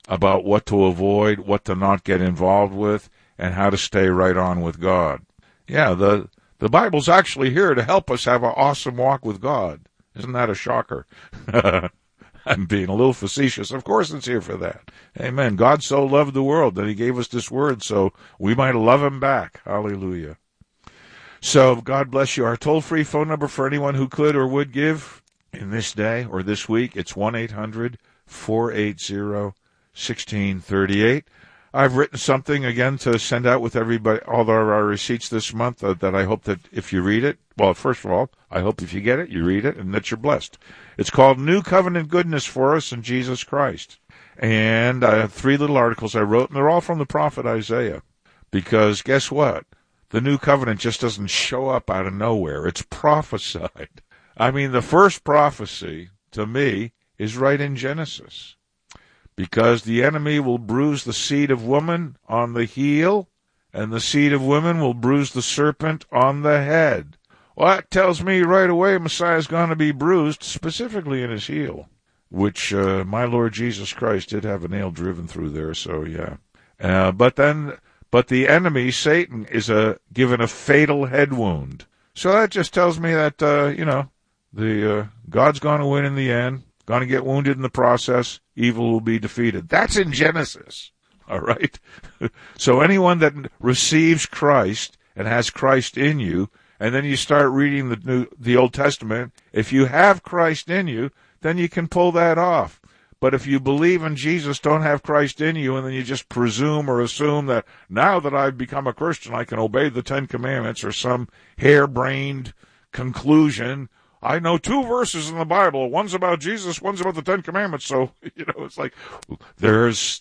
about what to avoid, what to not get involved with, and how to stay right on with God. Yeah, the Bible's actually here to help us have an awesome walk with God. Isn't that a shocker? I'm being a little facetious. Of course it's here for that. Amen. God so loved the world that he gave us this word so we might love him back. Hallelujah. So God bless you. Our toll-free phone number for anyone who could or would give in this day or this week, it's 1-800-480-1638. I've written something, again, to send out with everybody, all of our receipts this month that I hope that if you read it, well, first of all, I hope if you get it, you read it, and that you're blessed. It's called New Covenant Goodness for Us in Jesus Christ. And I have 3 little articles I wrote, and they're all from the prophet Isaiah. Because guess what? The New Covenant just doesn't show up out of nowhere. It's prophesied. I mean, the first prophecy, to me, is right in Genesis. Because the enemy will bruise the seed of woman on the heel, and the seed of women will bruise the serpent on the head. Well, that tells me right away Messiah's going to be bruised, specifically in his heel, which my Lord Jesus Christ did have a nail driven through there, so yeah. But the enemy, Satan, is given a fatal head wound. So that just tells me that, God's going to win in the end, going to get wounded in the process, evil will be defeated. That's in Genesis, all right? So anyone that receives Christ and has Christ in you, and then you start reading the Old Testament, if you have Christ in you, then you can pull that off. But if you believe in Jesus, don't have Christ in you, and then you just presume or assume that now that I've become a Christian, I can obey the 10 Commandments or some harebrained conclusion. I know 2 verses in the Bible. One's about Jesus, one's about the 10 Commandments. So, it's like there's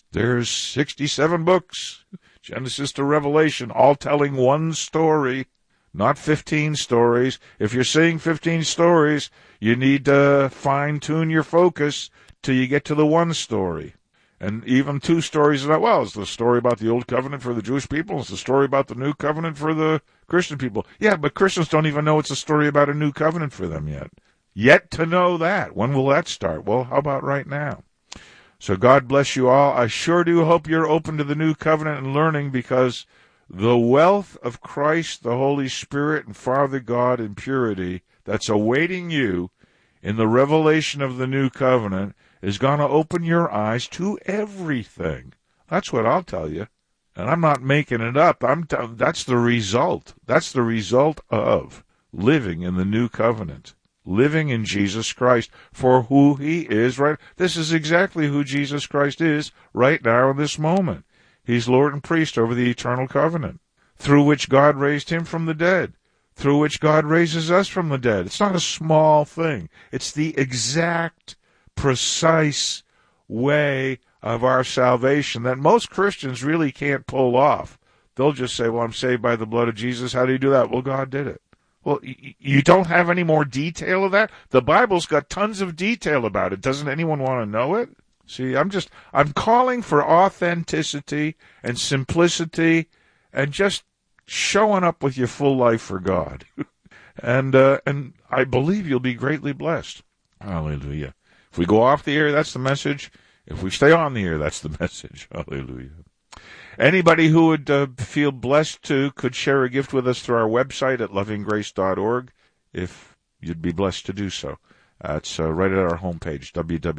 67 books, Genesis to Revelation, all telling one story, not 15 stories. If you're seeing 15 stories, you need to fine-tune your focus till you get to the one story. And even 2 stories are well, it's the story about the Old Covenant for the Jewish people, it's the story about the New Covenant for the Christian people. Yeah, but Christians don't even know it's a story about a new covenant for them yet. Yet to know that. When will that start? Well, how about right now? So God bless you all. I sure do hope you're open to the new covenant and learning, because the wealth of Christ, the Holy Spirit, and Father God in purity that's awaiting you in the revelation of the new covenant is going to open your eyes to everything. That's what I'll tell you. And I'm not making it up. That's the result. That's the result of living in the new covenant, living in Jesus Christ for who he is. Right? This is exactly who Jesus Christ is right now in this moment. He's Lord and priest over the eternal covenant, through which God raised him from the dead, through which God raises us from the dead. It's not a small thing. It's the exact, precise way of our salvation that most Christians really can't pull off. They'll just say, well, I'm saved by the blood of Jesus. How do you do that? Well, God did it. Well, you don't have any more detail of that? The Bible's got tons of detail about it. Doesn't anyone want to know it? See, I'm calling for authenticity and simplicity and just showing up with your full life for God. And I believe you'll be greatly blessed. Hallelujah. If we go off the air, that's the message. If we stay on the air, that's the message. Hallelujah. Anybody who would feel blessed could share a gift with us through our website at lovinggrace.org, if you'd be blessed to do so. It's right at our homepage,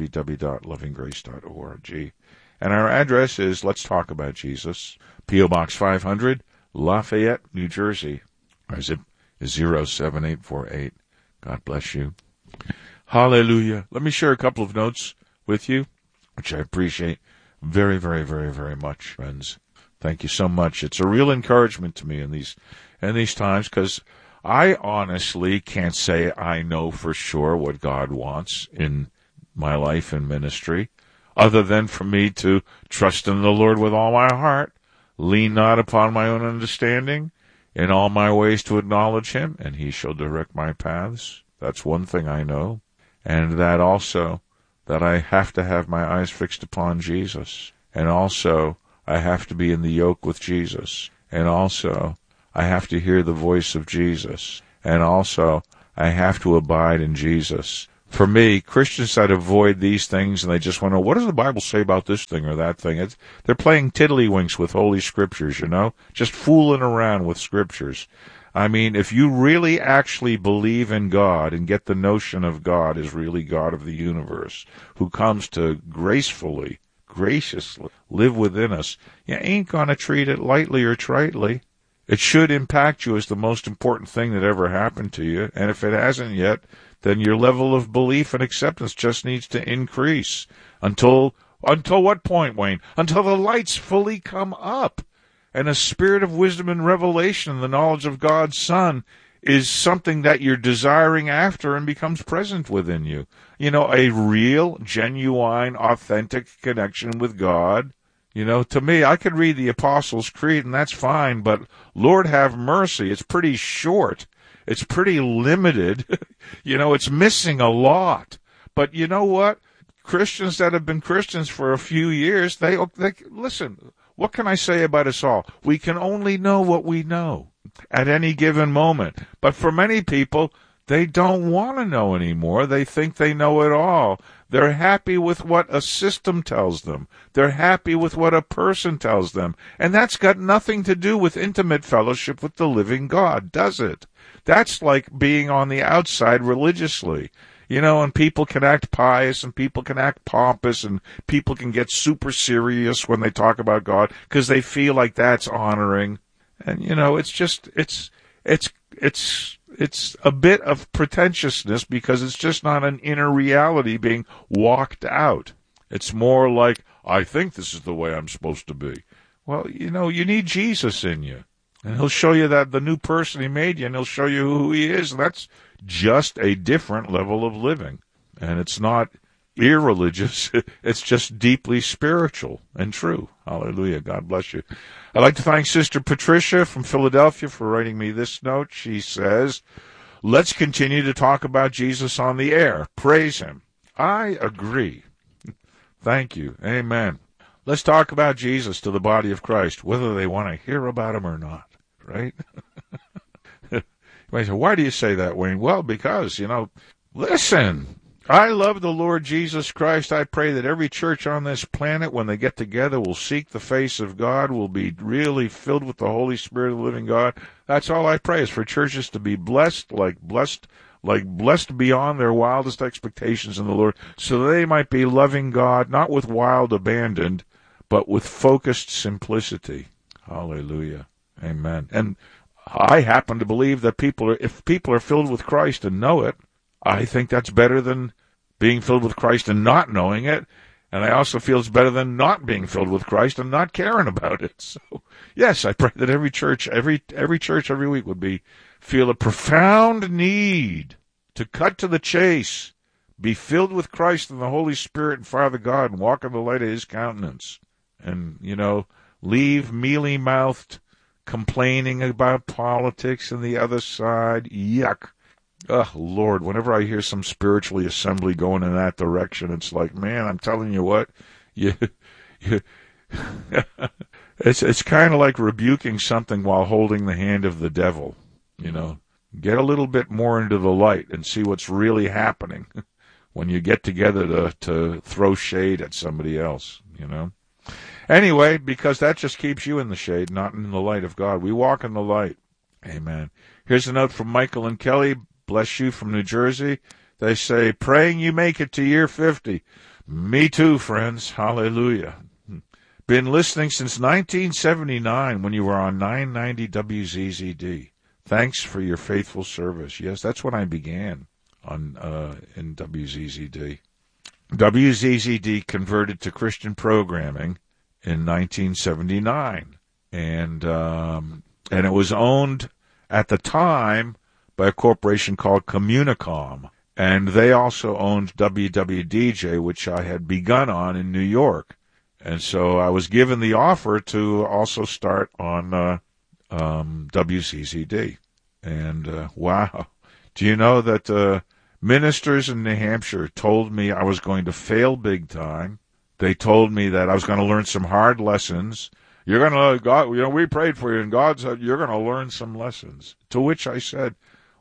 www.lovinggrace.org. And our address is Let's Talk About Jesus, P.O. Box 500, Lafayette, New Jersey. Our zip is 07848. God bless you. Hallelujah. Let me share a couple of notes with you, which I appreciate very, very, very, very much, friends. Thank you so much. It's a real encouragement to me in these times, because I honestly can't say I know for sure what God wants in my life and ministry, other than for me to trust in the Lord with all my heart, lean not upon my own understanding, in all my ways to acknowledge him, and he shall direct my paths. That's one thing I know. And that also, that I have to have my eyes fixed upon Jesus. And also, I have to be in the yoke with Jesus. And also, I have to hear the voice of Jesus. And also, I have to abide in Jesus For me, Christians that avoid these things and they just want to know, what does the Bible say about this thing or that thing? They're playing tiddlywinks with Holy Scriptures, just fooling around with Scriptures. I mean, if you really actually believe in God and get the notion of God is really God of the universe, who comes to graciously live within us, you ain't going to treat it lightly or tritely. It should impact you as the most important thing that ever happened to you, and if it hasn't yet, then your level of belief and acceptance just needs to increase. Until what point, Wayne? Until the lights fully come up, and a spirit of wisdom and revelation and the knowledge of God's Son is something that you're desiring after and becomes present within you. A real, genuine, authentic connection with God. To me, I could read the Apostles' Creed, and that's fine, but Lord have mercy, it's pretty short. It's pretty limited. It's missing a lot. But you know what? Christians that have been Christians for a few years, they listen, what can I say about us all? We can only know what we know at any given moment. But for many people, they don't want to know anymore. They think they know it all. They're happy with what a system tells them. They're happy with what a person tells them. And that's got nothing to do with intimate fellowship with the living God, does it? That's like being on the outside religiously. And people can act pious and people can act pompous and people can get super serious when they talk about God because they feel like that's honoring. And, it's a bit of pretentiousness because it's just not an inner reality being walked out. It's more like, I think this is the way I'm supposed to be. Well, you need Jesus in you. And he'll show you that the new person he made you, and he'll show you who he is. And that's just a different level of living. And it's not irreligious. It's just deeply spiritual and true. Hallelujah. God bless you. I'd like to thank Sister Patricia from Philadelphia for writing me this note. She says, let's continue to talk about Jesus on the air. Praise him. I agree. Thank you. Amen. Let's talk about Jesus to the body of Christ, whether they want to hear about him or not, right? You might say, why do you say that, Wayne? Well, because, listen, I love the Lord Jesus Christ. I pray that every church on this planet, when they get together, will seek the face of God, will be really filled with the Holy Spirit of the living God. That's all I pray, is for churches to be blessed beyond their wildest expectations in the Lord, so they might be loving God, not with wild abandon, but with focused simplicity. Hallelujah. Amen. And I happen to believe that if people are filled with Christ and know it, I think that's better than being filled with Christ and not knowing it. And I also feel it's better than not being filled with Christ and not caring about it. So, yes, I pray that every church every week would feel a profound need to cut to the chase, be filled with Christ and the Holy Spirit and Father God, and walk in the light of his countenance. And, leave mealy-mouthed complaining about politics and the other side. Yuck. Oh, Lord, whenever I hear some spiritually assembly going in that direction, it's like, man, I'm telling you what, it's kind of like rebuking something while holding the hand of the devil, Get a little bit more into the light and see what's really happening when you get together to throw shade at somebody else, Anyway, because that just keeps you in the shade, not in the light of God. We walk in the light. Amen. Here's a note from Michael and Kelly. Bless you from New Jersey. They say, praying you make it to year 50. Me too, friends. Hallelujah. Been listening since 1979 when you were on 990 WZZD. Thanks for your faithful service. Yes, that's when I began in WZZD. WZZD converted to Christian programming in 1979, and it was owned at the time by a corporation called Communicom, and they also owned WWDJ, which I had begun on in New York, and so I was given the offer to also start on WZZD, and wow, do you know that ministers in New Hampshire told me I was going to fail big time? They told me that I was going to learn some hard lessons. You're going to, God, we prayed for you, and God said, you're going to learn some lessons. To which I said,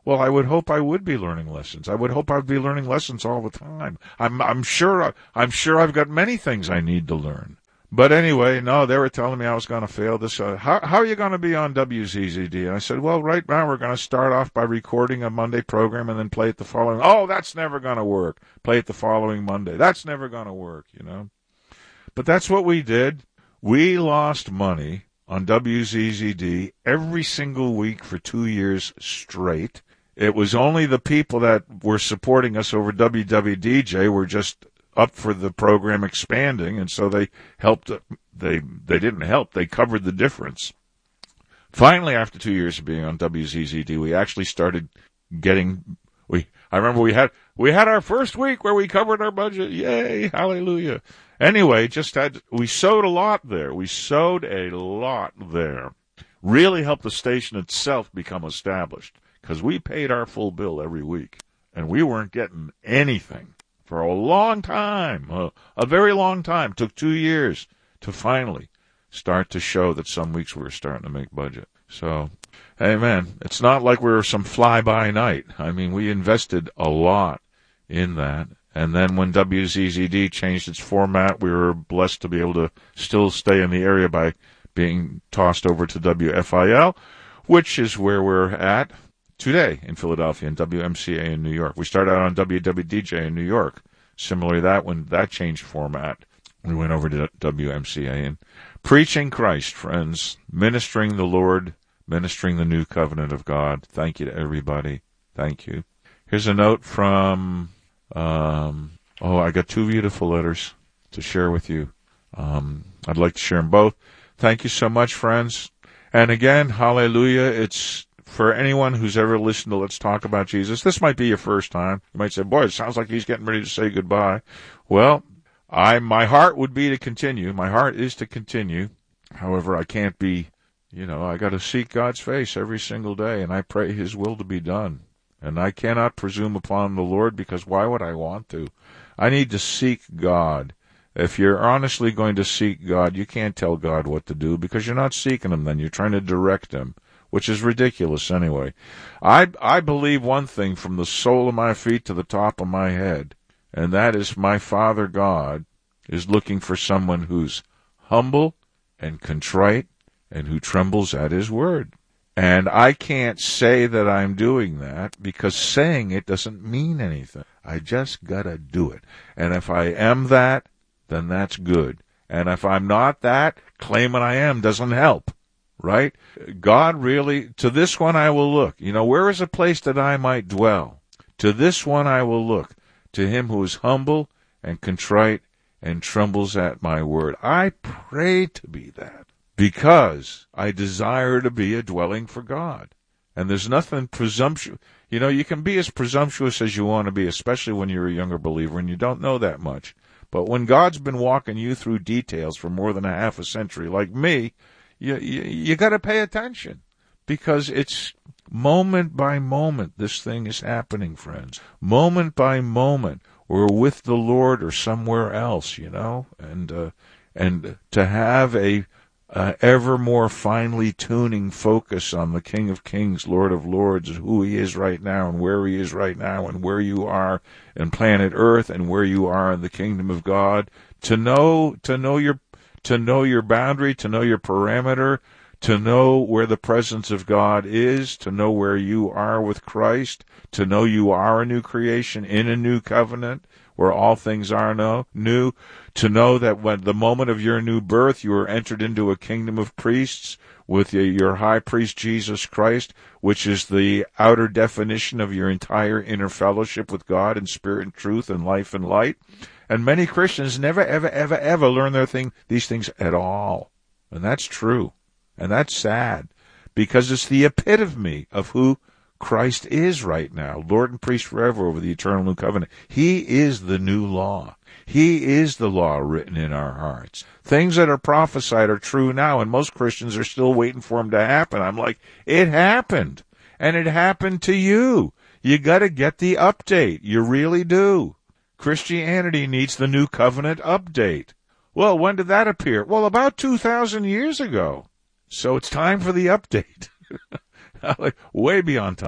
Well, I would hope I would be learning lessons. I would hope I'd be learning lessons all the time. I'm sure I've got many things I need to learn. But anyway, no, they were telling me I was going to fail this. How are you going to be on WZZD? And I said, well, right now we're going to start off by recording a Monday program and then play it the following. Oh, that's never going to work. Play it the following Monday. That's never going to work, you know. But that's what we did. We lost money on WZZD every single week for 2 years straight. It was only the people that were supporting us over WWDJ were just up for the program expanding, and so they helped. They didn't help. They covered the difference. Finally, after 2 years of being on WZZD, we actually started getting. I remember we had our first week where we covered our budget. Yay, hallelujah! Anyway, we sowed a lot there. We sowed a lot there. Really helped the station itself become established because we paid our full bill every week, and we weren't getting anything for a long time, a very long time. Took 2 years to finally start to show that some weeks we were starting to make budget. So, amen. It's not like we were some fly-by-night. I mean, we invested a lot in that. And then when WZZD changed its format, we were blessed to be able to still stay in the area by being tossed over to WFIL, which is where we're at today in Philadelphia and WMCA in New York. We started out on WWDJ in New York. Similarly, when that changed format, we went over to WMCA and preaching Christ, friends, ministering the Lord, ministering the new covenant of God. Thank you to everybody. Thank you. Here's a note from, I got 2 beautiful letters to share with you. I'd like to share them both. Thank you so much, friends. And again, hallelujah, it's for anyone who's ever listened to Let's Talk About Jesus. This might be your first time. You might say, boy, it sounds like he's getting ready to say goodbye. Well, my heart would be to continue. My heart is to continue. However, I can't be, I got to seek God's face every single day, and I pray his will to be done. And I cannot presume upon the Lord, because why would I want to? I need to seek God. If you're honestly going to seek God, you can't tell God what to do, because you're not seeking him then. You're trying to direct him, which is ridiculous anyway. I believe one thing from the sole of my feet to the top of my head, and that is my Father God is looking for someone who's humble and contrite and who trembles at his word. And I can't say that I'm doing that, because saying it doesn't mean anything. I just gotta do it. And if I am that, then that's good. And if I'm not that, claiming I am doesn't help. Right? God really, to this one I will look. Where is a place that I might dwell? To this one I will look. To him who is humble and contrite and trembles at my word. I pray to be that, because I desire to be a dwelling for God. And there's nothing presumptuous. You can be as presumptuous as you want to be, especially when you're a younger believer and you don't know that much. But when God's been walking you through details for more than a half a century, like me, you got to pay attention, because it's moment by moment this thing is happening, friends. Moment by moment, we're with the Lord or somewhere else, and to have a ever more finely tuning focus on the King of Kings, Lord of Lords, and who he is right now and where he is right now and where you are in planet Earth and where you are in the kingdom of God, to know your boundary, to know your parameter, to know where the presence of God is, to know where you are with Christ, to know you are a new creation in a new covenant where all things are new, to know that when the moment of your new birth, you are entered into a kingdom of priests with your high priest Jesus Christ, which is the outer definition of your entire inner fellowship with God in spirit and truth and life and light. And many Christians never, ever, ever, ever learn these things at all. And that's true. And that's sad, because it's the epitome of who Christ is right now, Lord and priest forever over the eternal new covenant. He is the new law. He is the law written in our hearts. Things that are prophesied are true now, and most Christians are still waiting for them to happen. I'm like, it happened, and it happened to you. You got to get the update. You really do. Christianity needs the new covenant update. Well, when did that appear? Well, about 2,000 years ago. So it's time for the update. Way beyond time.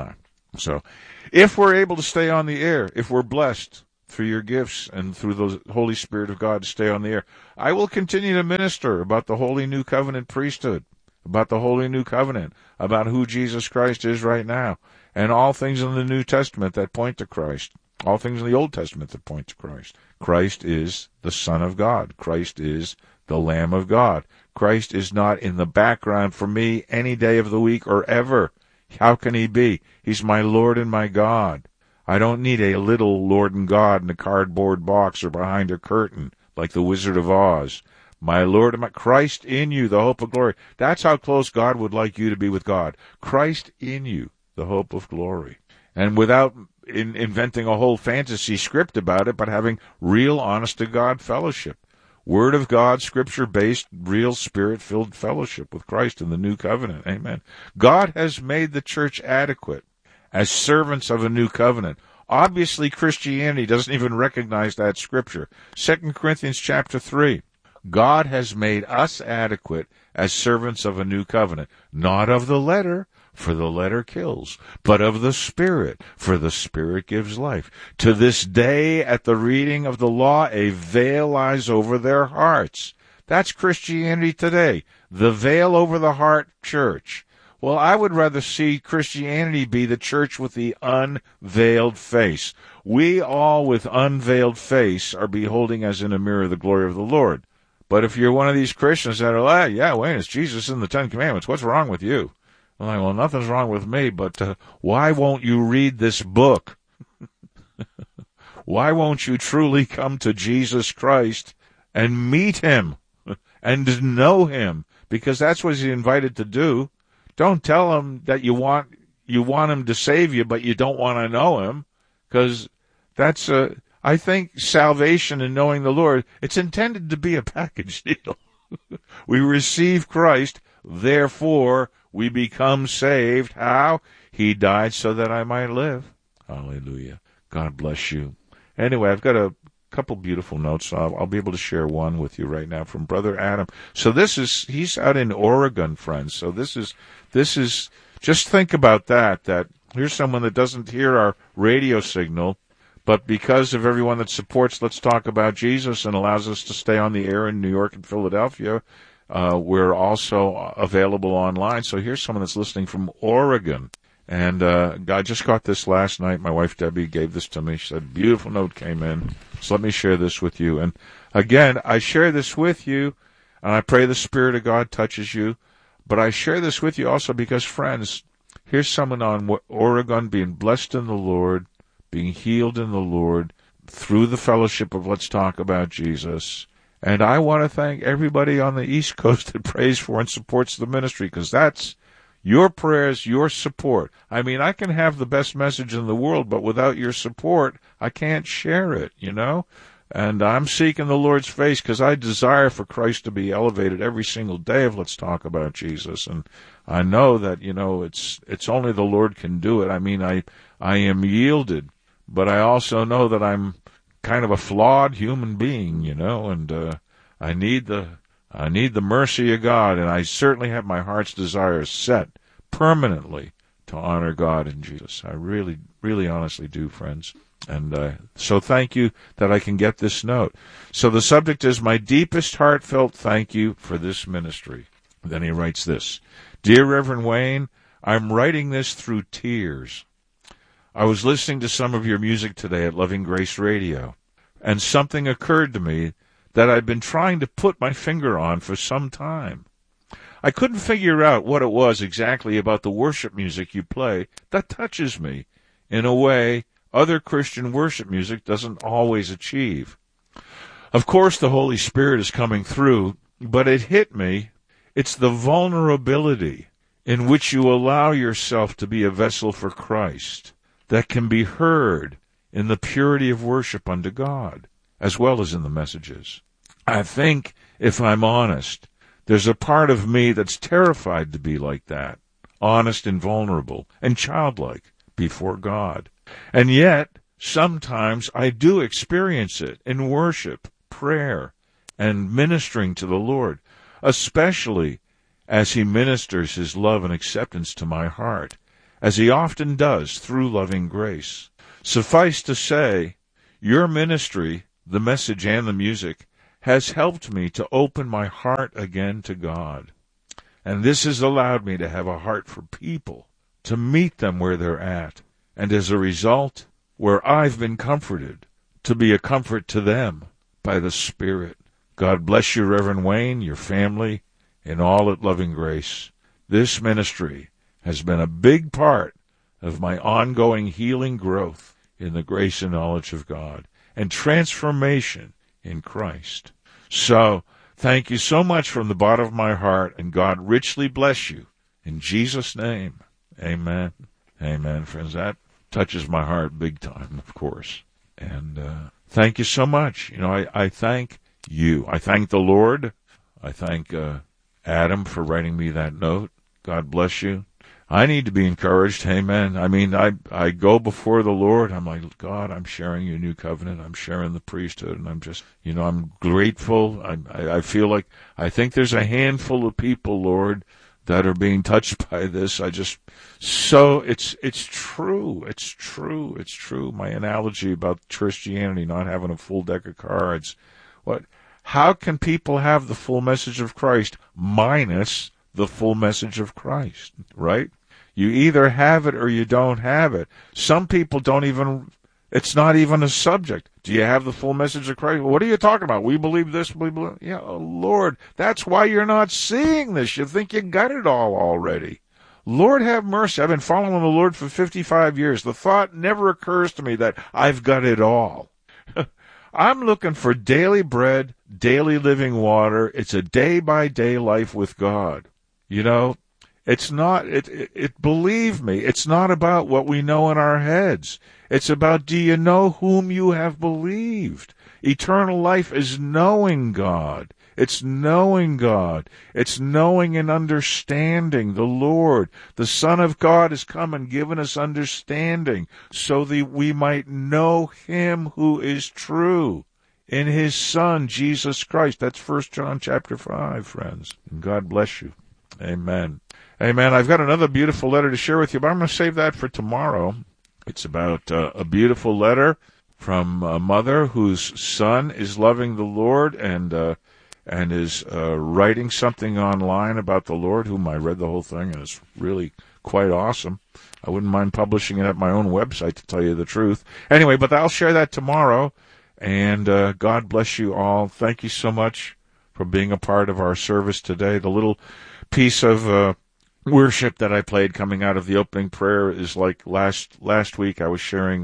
So, if we're able to stay on the air, if we're blessed through your gifts and through the Holy Spirit of God to stay on the air, I will continue to minister about the Holy New Covenant priesthood, about the Holy New Covenant, about who Jesus Christ is right now, and all things in the New Testament that point to Christ, all things in the Old Testament that point to Christ. Christ is the Son of God. Christ is the Lamb of God. Christ is not in the background for me any day of the week or ever. How can he be? He's my Lord and my God. I don't need a little Lord and God in a cardboard box or behind a curtain like the Wizard of Oz. My Lord and my Christ in you, the hope of glory. That's how close God would like you to be with God. Christ in you, the hope of glory. And without inventing a whole fantasy script about it, but having real honest-to-God fellowship. Word of God, Scripture-based, real Spirit-filled fellowship with Christ in the New Covenant. Amen. God has made the church adequate as servants of a new covenant. Obviously, Christianity doesn't even recognize that Scripture. 2 Corinthians chapter 3. God has made us adequate as servants of a new covenant, not of the letter, for the letter kills, but of the Spirit, for the Spirit gives life. To this day, at the reading of the law, a veil lies over their hearts. That's Christianity today, the veil over the heart church. Well, I would rather see Christianity be the church with the unveiled face. We all with unveiled face are beholding as in a mirror the glory of the Lord. But if you're one of these Christians that are it's Jesus in the Ten Commandments, what's wrong with you? I'm like, well, nothing's wrong with me, but why won't you read this book? Why won't you truly come to Jesus Christ and meet him and know him? Because that's what he's invited to do. Don't tell him that you want him to save you, but you don't want to know him, because that's I think salvation and knowing the Lord, it's intended to be a package deal. We receive Christ, therefore we become saved. How? He died so that I might live. Hallelujah. God bless you. Anyway, I've got a couple beautiful notes. I'll be able to share one with you right now from Brother Adam. So he's out in Oregon, friends. So this is, just think about that here's someone that doesn't hear our radio signal, but because of everyone that supports Let's Talk About Jesus and allows us to stay on the air in New York and Philadelphia, we're also available online. So here's someone that's listening from Oregon. And I just got this last night. My wife, Debbie, gave this to me. She said, beautiful note came in. So let me share this with you. And again, I share this with you, and I pray the Spirit of God touches you. But I share this with you also because, friends, here's someone on Oregon being blessed in the Lord, being healed in the Lord, through the fellowship of Let's Talk About Jesus. And I want to thank everybody on the East Coast that prays for and supports the ministry, because that's your prayers, your support. I mean, I can have the best message in the world, but without your support, I can't share it, And I'm seeking the Lord's face because I desire for Christ to be elevated every single day of Let's Talk About Jesus. And I know that, it's only the Lord can do it. I mean, I am yielded, but I also know that I'm kind of a flawed human being, and I need the mercy of God, and I certainly have my heart's desires set permanently to honor God and Jesus. I really, really honestly do, friends. And so thank you that I can get this note. So the subject is my deepest heartfelt thank you for this ministry. Then he writes this: Dear Reverend Wayne, I'm writing this through tears. I was listening to some of your music today at Loving Grace Radio, and something occurred to me that I've been trying to put my finger on for some time. I couldn't figure out what it was exactly about the worship music you play that touches me in a way other Christian worship music doesn't always achieve. Of course, the Holy Spirit is coming through, but it hit me. It's the vulnerability in which you allow yourself to be a vessel for Christ that can be heard in the purity of worship unto God, as well as in the messages. I think, if I'm honest, there's a part of me that's terrified to be like that, honest and vulnerable and childlike before God. And yet, sometimes I do experience it in worship, prayer, and ministering to the Lord, especially as he ministers his love and acceptance to my heart. as he often does through loving grace. Suffice to say, your ministry, the message and the music, has helped me to open my heart again to God. And this has allowed me to have a heart for people, to meet them where they're at. And as a result, where I've been comforted, to be a comfort to them by the Spirit. God bless you, Reverend Wayne, your family, and all at Loving Grace. This ministry has been a big part of my ongoing healing growth in the grace and knowledge of God and transformation in Christ. So, thank you so much from the bottom of my heart, and God richly bless you. In Jesus' name, amen. Amen, friends. That touches my heart big time, of course. And thank you so much. I thank you. I thank the Lord. I thank Adam for writing me that note. God bless you. I need to be encouraged. Amen. I mean, I go before the Lord. I'm like, God, I'm sharing your new covenant. I'm sharing the priesthood. And I'm just, I'm grateful. I feel like, I think there's a handful of people, Lord, that are being touched by this. It's true. It's true. My analogy about Christianity not having a full deck of cards. How can people have the full message of Christ minus the full message of Christ, right? You either have it or you don't have it. Some people don't even, it's not even a subject. Do you have the full message of Christ? What are you talking about? We believe this, we believe, yeah, oh Lord, that's why you're not seeing this. You think you got it all already. Lord have mercy. I've been following the Lord for 55 years. The thought never occurs to me that I've got it all. I'm looking for daily bread, daily living water. It's a day-by-day life with God. It's not, believe me, it's not about what we know in our heads. It's about, do you know whom you have believed? Eternal life is knowing God. It's knowing God. It's knowing and understanding the Lord. The Son of God has come and given us understanding so that we might know him who is true in his Son, Jesus Christ. That's 1 John chapter 5, friends. And God bless you. Amen. Amen. I've got another beautiful letter to share with you, but I'm going to save that for tomorrow. It's about a beautiful letter from a mother whose son is loving the Lord and is writing something online about the Lord, whom I read the whole thing, and it's really quite awesome. I wouldn't mind publishing it at my own website, to tell you the truth. Anyway, but I'll share that tomorrow, and God bless you all. Thank you so much for being a part of our service today. The little piece of worship that I played coming out of the opening prayer is like last week. I was sharing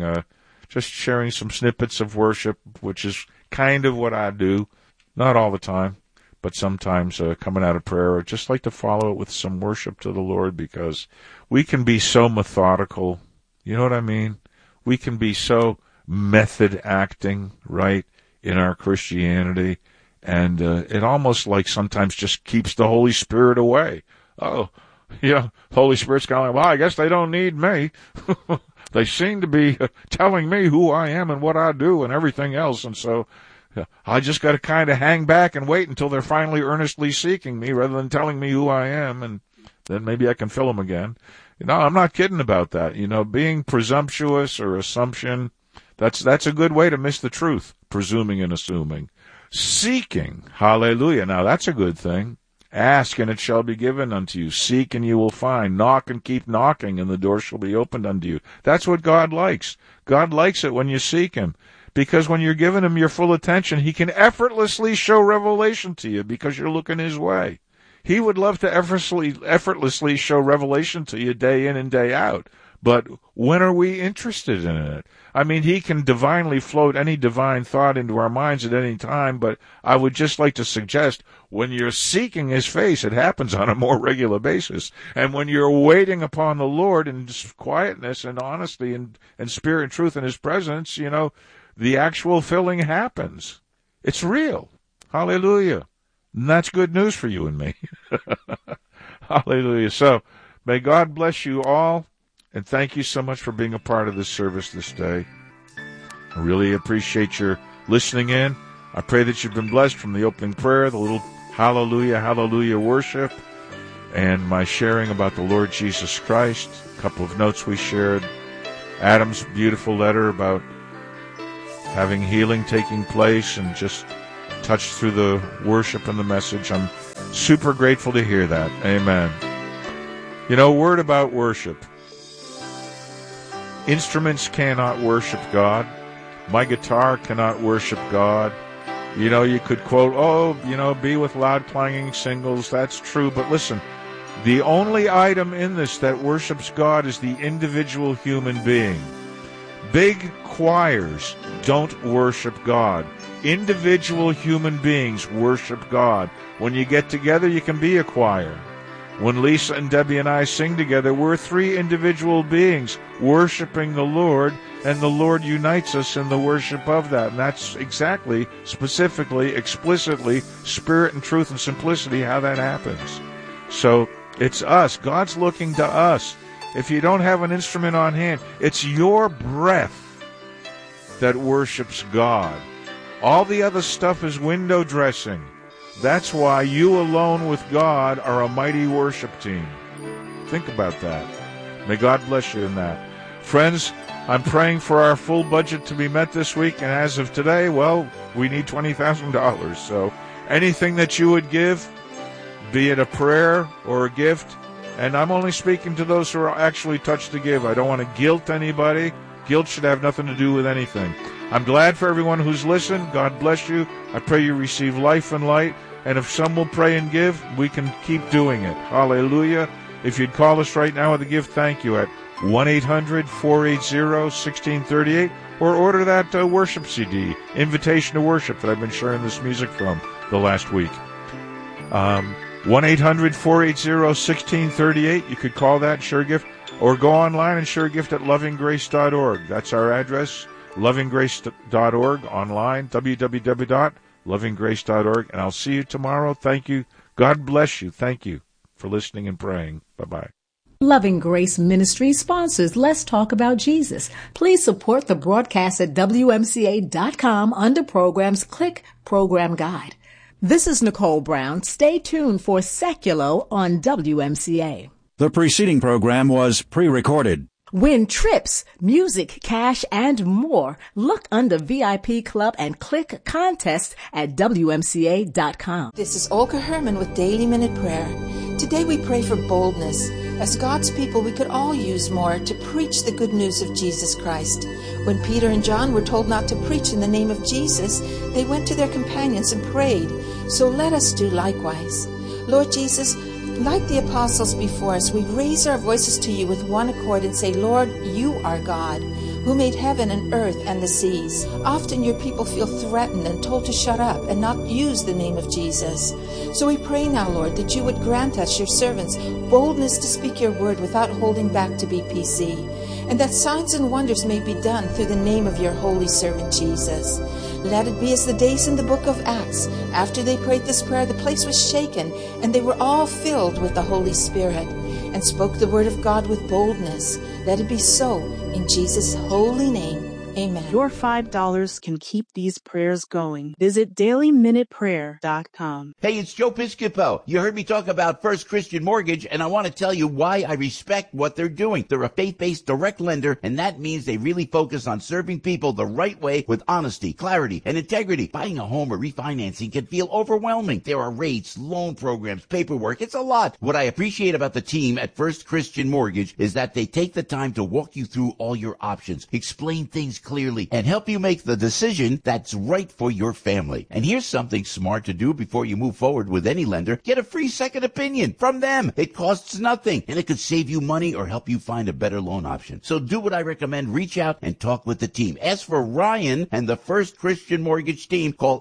some snippets of worship, which is kind of what I do, not all the time, but sometimes coming out of prayer. I just like to follow it with some worship to the Lord, because we can be so methodical. You know what I mean? We can be so method acting, right, in our Christianity, and it almost like sometimes just keeps the Holy Spirit away. Oh, yeah, the Holy Spirit's kind of like, well, I guess they don't need me. They seem to be telling me who I am and what I do and everything else, and so I just got to kind of hang back and wait until they're finally earnestly seeking me rather than telling me who I am, and then maybe I can fill them again. I'm not kidding about that. Being presumptuous or assumption, that's a good way to miss the truth, presuming and assuming. Seeking, hallelujah, now that's a good thing. Ask, and it shall be given unto you. Seek, and you will find. Knock, and keep knocking, and the door shall be opened unto you. That's what God likes. God likes it when you seek him, because when you're giving him your full attention, he can effortlessly show revelation to you because you're looking his way. He would love to effortlessly show revelation to you day in and day out. But when are we interested in it? I mean, he can divinely float any divine thought into our minds at any time, but I would just like to suggest when you're seeking his face, it happens on a more regular basis. And when you're waiting upon the Lord in quietness and honesty and spirit and truth in his presence, the actual filling happens. It's real. Hallelujah. And that's good news for you and me. Hallelujah. So may God bless you all. And thank you so much for being a part of this service this day. I really appreciate your listening in. I pray that you've been blessed from the opening prayer, the little hallelujah, hallelujah worship. and my sharing about the Lord Jesus Christ, a couple of notes we shared, Adam's beautiful letter about having healing taking place and just touched through the worship and the message. I'm super grateful to hear that. Amen. You know, word about worship. Instruments cannot worship God. My guitar cannot worship God. You know, you could quote, be with loud clanging cymbals. That's true. But listen, the only item in this that worships God is the individual human being. Big choirs don't worship God. Individual human beings worship God. When you get together, you can be a choir. When Lisa and Debbie and I sing together, we're three individual beings worshiping the Lord, and the Lord unites us in the worship of that. And that's exactly, specifically, explicitly, spirit and truth and simplicity, how that happens. So it's us. God's looking to us. If you don't have an instrument on hand, it's your breath that worships God. All the other stuff is window dressing. That's why you alone with God are a mighty worship team. Think about that. May God bless you in that. Friends, I'm praying for our full budget to be met this week, and as of today, well, we need $20,000. So anything that you would give, be it a prayer or a gift, and I'm only speaking to those who are actually touched to give. I don't want to guilt anybody. Guilt should have nothing to do with anything. I'm glad for everyone who's listened. God bless you. I pray you receive life and light. And if some will pray and give, we can keep doing it. Hallelujah. If you'd call us right now with a gift, thank you at 1-800-480-1638, or order that worship CD, Invitation to Worship, that I've been sharing this music from the last week. 1-800-480-1638. You could call that, share a gift, or go online and share a gift at lovinggrace.org. That's our address, lovinggrace.org, online, www.lovinggrace.org. And I'll see you tomorrow. Thank you. God bless you. Thank you for listening and praying. Bye-bye. Loving Grace Ministry sponsors Let's Talk About Jesus. Please support the broadcast at WMCA.com. Under Programs, click Program Guide. This is Nicole Brown. Stay tuned for Seculo on WMCA. The preceding program was pre-recorded. Win trips, music, cash, and more. Look under VIP Club and click Contest at WMCA.com. This is Olga Herman with Daily Minute Prayer. Today we pray for boldness. As God's people, we could all use more to preach the good news of Jesus Christ. When Peter and John were told not to preach in the name of Jesus, they went to their companions and prayed. So let us do likewise. Lord Jesus, like the apostles before us, we raise our voices to you with one accord and say, Lord, you are God, who made heaven and earth and the seas. Often your people feel threatened and told to shut up and not use the name of Jesus. So we pray now, Lord, that you would grant us, your servants, boldness to speak your word without holding back to BPC, and that signs and wonders may be done through the name of your holy servant Jesus. Let it be as the days in the book of Acts. After they prayed this prayer, the place was shaken, and they were all filled with the Holy Spirit, and spoke the word of God with boldness. Let it be so, in Jesus' holy name. Amen. Your $5 can keep these prayers going. Visit dailyminuteprayer.com. Hey, it's Joe Piscopo. You heard me talk about First Christian Mortgage, and I want to tell you why I respect what they're doing. They're a faith-based direct lender, and that means they really focus on serving people the right way with honesty, clarity, and integrity. Buying a home or refinancing can feel overwhelming. There are rates, loan programs, paperwork. It's a lot. What I appreciate about the team at First Christian Mortgage is that they take the time to walk you through all your options, explain things clearly, and help you make the decision that's right for your family. And here's something smart to do before you move forward with any lender. Get a free second opinion from them. It costs nothing, and it could save you money or help you find a better loan option. So do what I recommend. Reach out and talk with the team. Ask for Ryan and the First Christian Mortgage team. Call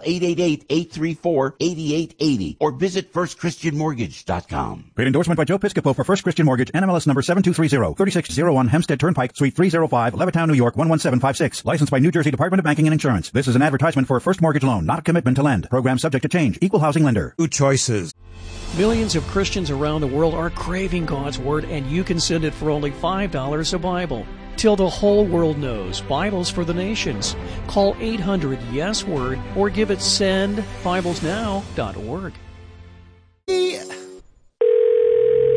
888-834-8880 or visit firstchristianmortgage.com. Great endorsement by Joe Piscopo for First Christian Mortgage, NMLS number 7230, 3601 Hempstead Turnpike, Suite 305, Levittown, New York, 11756. Licensed by New Jersey Department of Banking and Insurance. This is an advertisement for a first mortgage loan, not a commitment to lend. Program subject to change. Equal housing lender. Two choices. Millions of Christians around the world are craving God's Word, and you can send it for only $5 a Bible. Till the whole world knows, Bibles for the Nations. Call 800-YES-WORD or give it sendbiblesnow.org.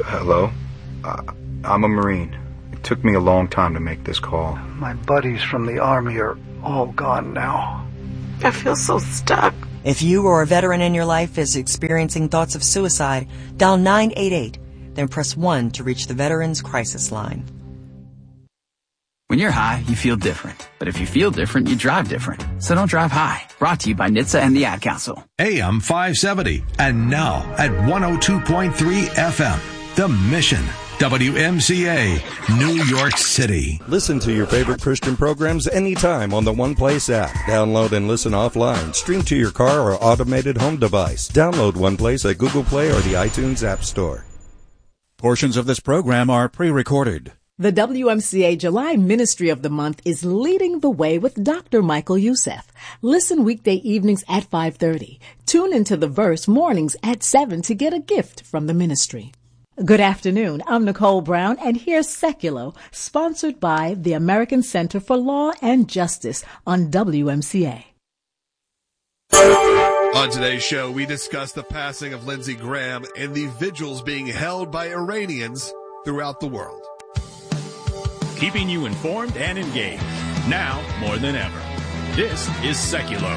Hello? I'm a Marine. It took me a long time to make this call. My buddies from the Army are all gone now. I feel so stuck. If you or a veteran in your life is experiencing thoughts of suicide, dial 988, then press 1 to reach the Veterans Crisis Line. When you're high, you feel different. But if you feel different, you drive different. So don't drive high. Brought to you by NHTSA and the Ad Council. AM 570, and now at 102.3 FM. The Mission. WMCA, New York City. Listen to your favorite Christian programs anytime on the One Place app. Download and listen offline. Stream to your car or automated home device. Download One Place at Google Play or the iTunes App Store. Portions of this program are pre-recorded. The WMCA July Ministry of the Month is leading the way with Dr. Michael Youssef. Listen weekday evenings at 5:30. Tune into The Verse mornings at 7 to get a gift from the ministry. Good afternoon. I'm Nicole Brown, and here's Seculo, sponsored by the American Center for Law and Justice on WMCA. On today's show, we discuss the passing of Lindsey Graham and the vigils being held by Iranians throughout the world. Keeping you informed and engaged, now more than ever. This is Seculo.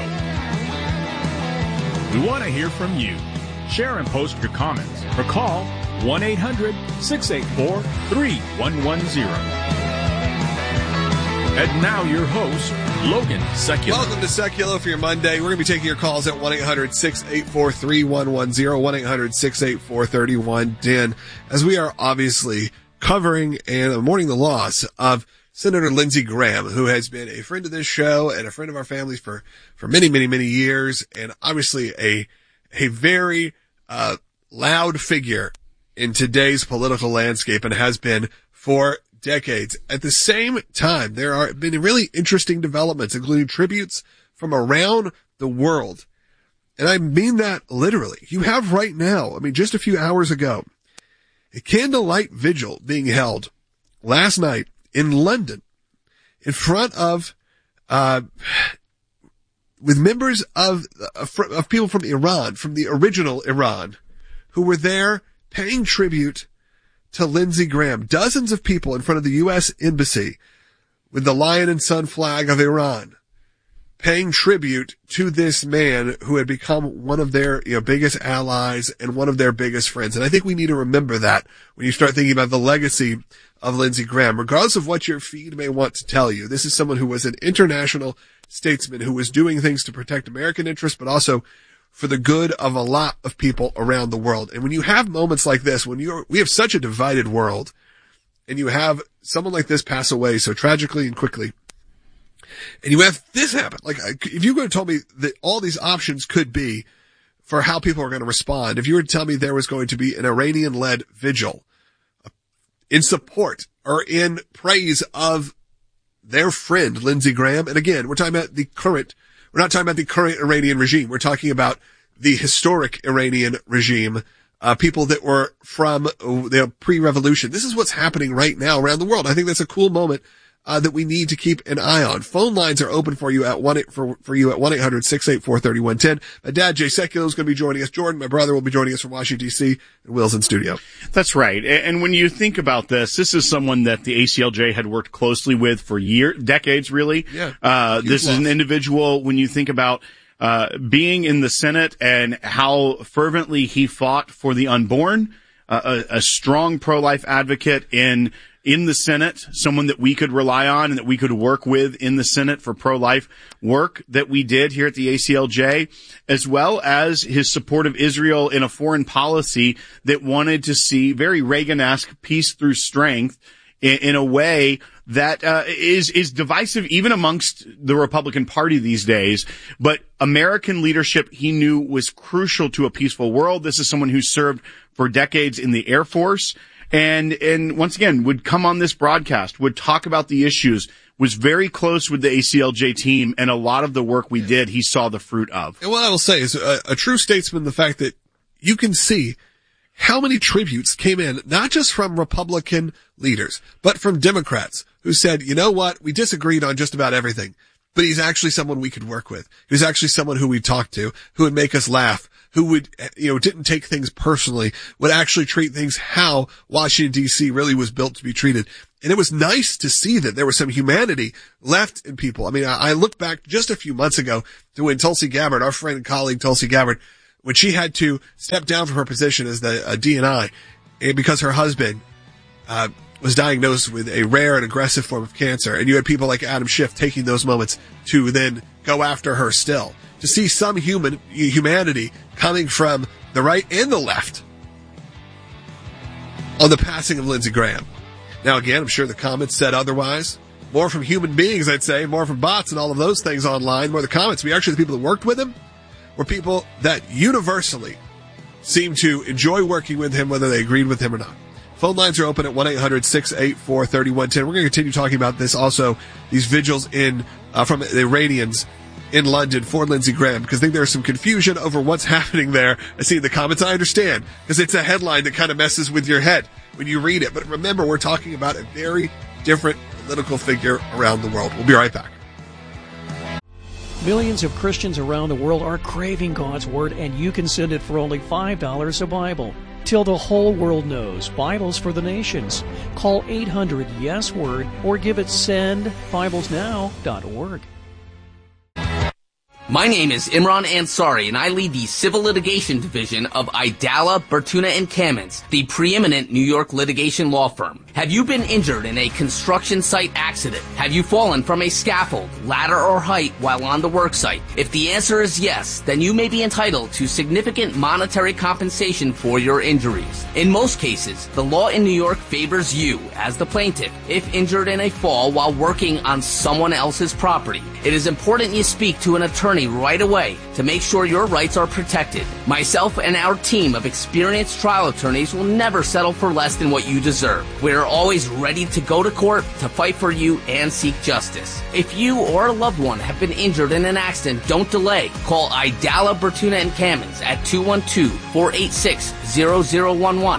We want to hear from you. Share and post your comments or call 1-800-684-3110. And now your host, Logan Seculo. Welcome to Seculo for your Monday. We're going to be taking your calls at 1-800-684-3110, 1-800-684-3110, as we are obviously covering and mourning the loss of Senator Lindsey Graham, who has been a friend of this show and a friend of our families for many, many, many years, and obviously a very loud figure in today's political landscape and has been for decades. At the same time, there have been really interesting developments, including tributes from around the world. And I mean that literally. You have right now, just a few hours ago, a candlelight vigil being held last night in London in front of, with members of people from Iran, from the original Iran, who were there paying tribute to Lindsey Graham. Dozens of people in front of the U.S. Embassy with the lion and sun flag of Iran, paying tribute to this man who had become one of their biggest allies and one of their biggest friends. And I think we need to remember that when you start thinking about the legacy of Lindsey Graham. Regardless of what your feed may want to tell you, this is someone who was an international statesman who was doing things to protect American interests, but also for the good of a lot of people around the world. And when you have moments like this, we have such a divided world, and you have someone like this pass away so tragically and quickly, and you have this happen. Like, if you were to tell me that all these options could be for how people are going to respond, if you were to tell me there was going to be an Iranian-led vigil in support or in praise of their friend, Lindsey Graham, and again, we're not talking about the current Iranian regime. We're talking about the historic Iranian regime, people that were from the pre-revolution. This is what's happening right now around the world. I think that's a cool moment that we need to keep an eye on. Phone lines are open for you at 1-800-684-3110. My dad, Jay Seculo, is going to be joining us. Jordan, my brother, will be joining us from Washington, D.C., and Will's in studio. That's right. And when you think about this is someone that the ACLJ had worked closely with for decades, really. Yeah. This is an individual, when you think about being in the Senate and how fervently he fought for the unborn, a strong pro-life advocate in the Senate, someone that we could rely on and that we could work with in the Senate for pro-life work that we did here at the ACLJ, as well as his support of Israel in a foreign policy that wanted to see very Reagan-esque peace through strength in a way that is divisive even amongst the Republican Party these days. But American leadership, he knew, was crucial to a peaceful world. This is someone who served for decades in the Air Force. And once again, would come on this broadcast, would talk about the issues, was very close with the ACLJ team, and a lot of the work we did, he saw the fruit of. And what I will say is a true statesman, the fact that you can see how many tributes came in, not just from Republican leaders, but from Democrats who said, you know what, we disagreed on just about everything, but he's actually someone we could work with. He's actually someone who we talked to, who would make us laugh, who would, didn't take things personally, would actually treat things how Washington D.C. really was built to be treated. And it was nice to see that there was some humanity left in people. I mean, I look back just a few months ago to when Tulsi Gabbard, our friend and colleague Tulsi Gabbard, when she had to step down from her position as the DNI because her husband was diagnosed with a rare and aggressive form of cancer. And you had people like Adam Schiff taking those moments to then go after her still. To see some humanity coming from the right and the left on the passing of Lindsey Graham. Now, again, I'm sure the comments said otherwise. More from human beings, I'd say, more from bots and all of those things online, more the comments. But actually, the people that worked with him were people that universally seemed to enjoy working with him, whether they agreed with him or not. Phone lines are open at 1-800-684-3110. We're going to continue talking about this also, these vigils from the Iranians in London for Lindsey Graham, because I think there's some confusion over what's happening there. I see the comments, I understand, because it's a headline that kind of messes with your head when you read it. But remember, we're talking about a very different political figure around the world. We'll be right back. Millions of Christians around the world are craving God's Word, and you can send it for only $5 a Bible. Till the whole world knows, Bibles for the Nations. Call 800-YES-WORD or give it sendbiblesnow.org. My name is Imran Ansari, and I lead the Civil Litigation Division of Aidala, Bertuna & Kamins, the preeminent New York litigation law firm. Have you been injured in a construction site accident? Have you fallen from a scaffold, ladder, or height while on the work site? If the answer is yes, then you may be entitled to significant monetary compensation for your injuries. In most cases, the law in New York favors you as the plaintiff if injured in a fall while working on someone else's property. It is important you speak to an attorney right away to make sure your rights are protected. Myself and our team of experienced trial attorneys will never settle for less than what you deserve. We're always ready to go to court to fight for you and seek justice. If you or a loved one have been injured in an accident, don't delay. Call Aidala, Bertuna & Kamins at 212-486-0011,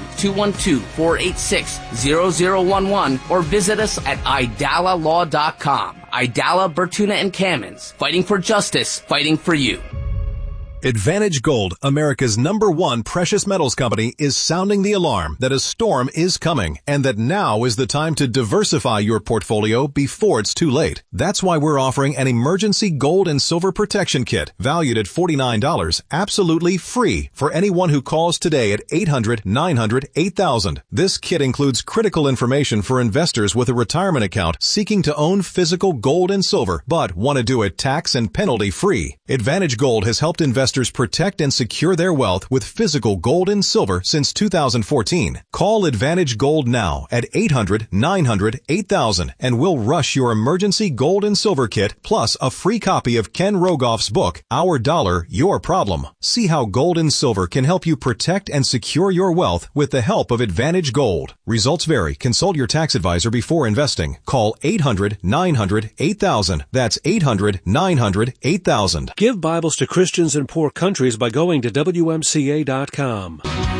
212-486-0011, or visit us at idalalaw.com. Aidala, Bertuna & Kamins, fighting for justice, fighting for you. Advantage Gold, America's #1 precious metals company, is sounding the alarm that a storm is coming and that now is the time to diversify your portfolio before it's too late. That's why we're offering an emergency gold and silver protection kit valued at $49, absolutely free for anyone who calls today at 800-900-8000. This kit includes critical information for investors with a retirement account seeking to own physical gold and silver, but want to do it tax and penalty free. Advantage Gold has helped investors protect and secure their wealth with physical gold and silver since 2014. Call Advantage Gold now at 800-900-8000 and we'll rush your emergency gold and silver kit plus a free copy of Ken Rogoff's book, Our Dollar, Your Problem. See how gold and silver can help you protect and secure your wealth with the help of Advantage Gold. Results vary. Consult your tax advisor before investing. Call 800-900-8000. That's 800-900-8000. Give Bibles to Christians in poor countries by going to WMCA.com.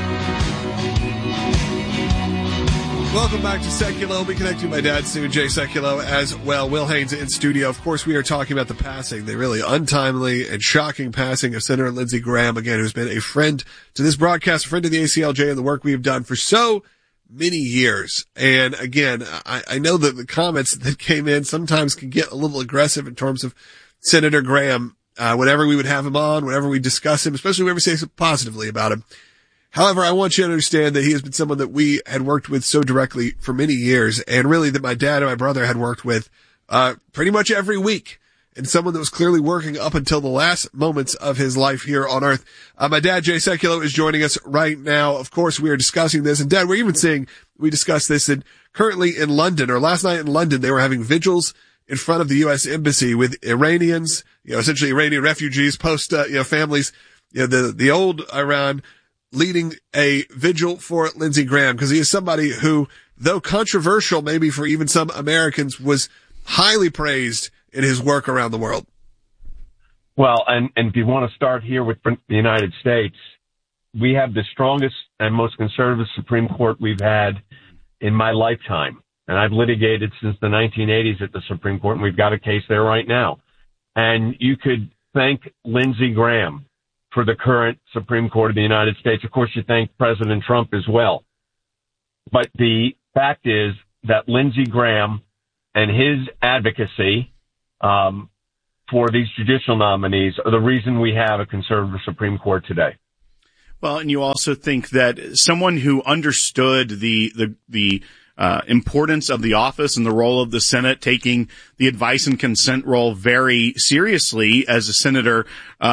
Welcome back to Seculo. We connect you my dad soon, Jay Seculo, as well. Will Haynes in studio. Of course, we are talking about the passing, the really untimely and shocking passing of Senator Lindsey Graham, again, who's been a friend to this broadcast, a friend to the ACLJ and the work we have done for so many years. And again, I know that the comments that came in sometimes can get a little aggressive in terms of Senator Graham. Whenever we would have him on, whenever we discuss him, especially whenever we say something positively about him. However, I want you to understand that he has been someone that we had worked with so directly for many years, and really that my dad and my brother had worked with pretty much every week, and someone that was clearly working up until the last moments of his life here on Earth. My dad, Jay Seculo, is joining us right now. Of course, we are discussing this, and Dad, we're even seeing, we discussed this currently in London, or last night in London, they were having vigils in front of the U.S. Embassy with Iranians, essentially Iranian refugees, families, the old Iran, leading a vigil for Lindsey Graham, because he is somebody who, though controversial maybe for even some Americans, was highly praised in his work around the world. Well, and if you want to start here with the United States, we have the strongest and most conservative Supreme Court we've had in my lifetime. And I've litigated since the 1980s at the Supreme Court, and we've got a case there right now. And you could thank Lindsey Graham for the current Supreme Court of the United States. Of course, you thank President Trump as well. But the fact is that Lindsey Graham and his advocacy for these judicial nominees are the reason we have a conservative Supreme Court today. Well, and you also think that someone who understood the importance of the office and the role of the Senate, taking the advice and consent role very seriously as a senator,